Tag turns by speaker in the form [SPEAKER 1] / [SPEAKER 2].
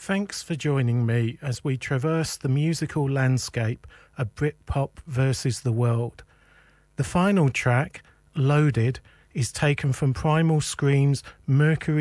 [SPEAKER 1] Thanks for joining me as we traverse the musical landscape of Britpop versus the world. The final track, Loaded, is taken from Primal Scream's Mercury